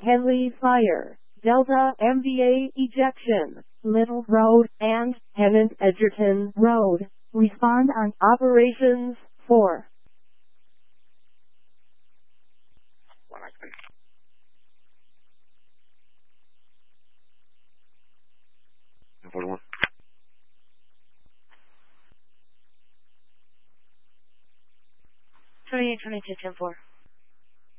Henley Fire, Delta MVA Ejection, Little Road, and Tennant Edgerton Road. Respond on Operations 4. Forty-one. 28, 22, 10-4.